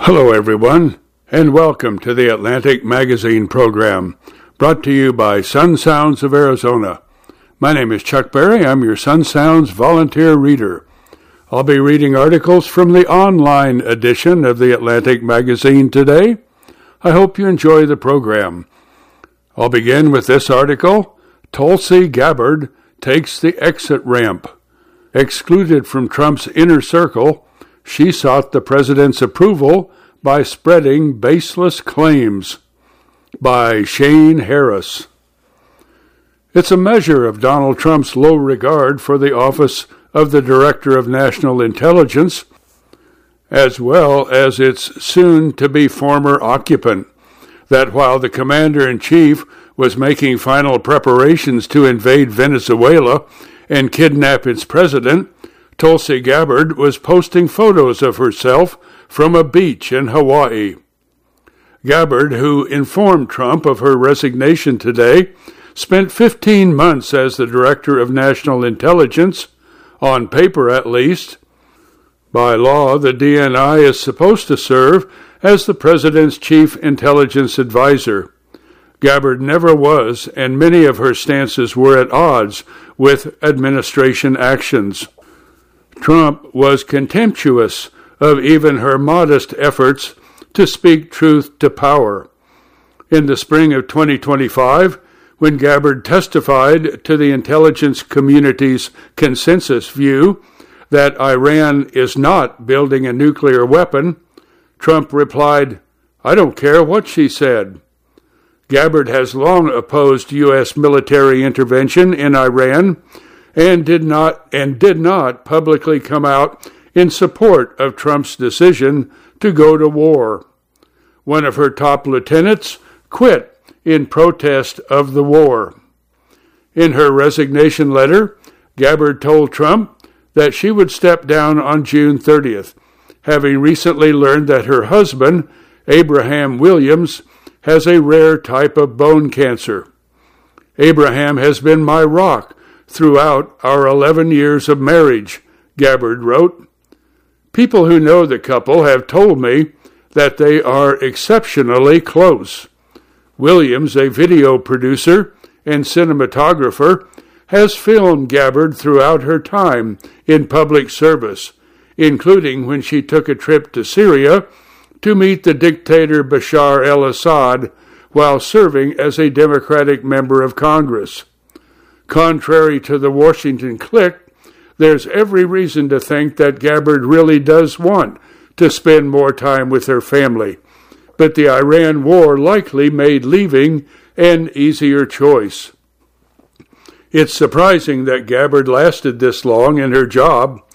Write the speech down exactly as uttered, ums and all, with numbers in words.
Hello, everyone, and welcome to the Atlantic Magazine program, brought to you by Sun Sounds of Arizona. My name is Chuck Berry. I'm your Sun Sounds volunteer reader. I'll be reading articles from the online edition of the Atlantic Magazine today. I hope you enjoy the program. I'll begin with this article. Tulsi Gabbard takes the exit ramp. Excluded from Trump's inner circle, she sought the president's approval by spreading baseless claims. By Shane Harris. It's a measure of Donald Trump's low regard for the office of the Director of National Intelligence, as well as its soon-to-be former occupant, that while the Commander-in-Chief was making final preparations to invade Venezuela and kidnap its president, Tulsi Gabbard was posting photos of herself from a beach in Hawaii. Gabbard, who informed Trump of her resignation today, spent fifteen months as the Director of National Intelligence, on paper at least. By law, the D N I is supposed to serve as the President's chief intelligence advisor. Gabbard never was, and many of her stances were at odds with administration actions. Trump was contemptuous of even her modest efforts to speak truth to power. In the spring of twenty twenty-five, when Gabbard testified to the intelligence community's consensus view that Iran is not building a nuclear weapon, Trump replied, "I don't care what she said." Gabbard has long opposed U S military intervention in Iran and did not and did not publicly come out in support of Trump's decision to go to war. One of her top lieutenants quit in protest of the war. In her resignation letter, Gabbard told Trump that she would step down on June thirtieth, having recently learned that her husband, Abraham Williams, has a rare type of bone cancer. "Abraham has been my rock throughout our eleven years of marriage," Gabbard wrote. "People who know the couple have told me that they are exceptionally close. Williams, a video producer and cinematographer, has filmed Gabbard throughout her time in public service, including when she took a trip to Syria to meet the dictator Bashar al-Assad while serving as a Democratic member of Congress. Contrary to the Washington clique, there's every reason to think that Gabbard really does want to spend more time with her family, but the Iran war likely made leaving an easier choice." It's surprising that Gabbard lasted this long in her job.